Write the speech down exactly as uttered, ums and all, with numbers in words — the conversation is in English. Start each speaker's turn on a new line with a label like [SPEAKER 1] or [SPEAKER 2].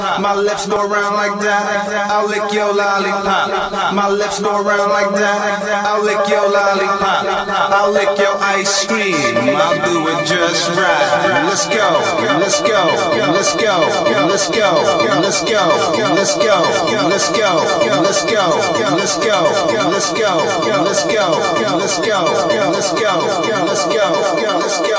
[SPEAKER 1] My lips go around like that. I'll lick your lollipop. My lips go around like that. I'll lick your lollipop. I'll lick your ice cream. I'll do it just right. Let's go. Let's go. Let's go. Let's go. Let's go. Let's go. Let's go. Let's go. Let's go. Let's go. Let's go. Let's go. Let's go. Let's go. Let's go. Let's go.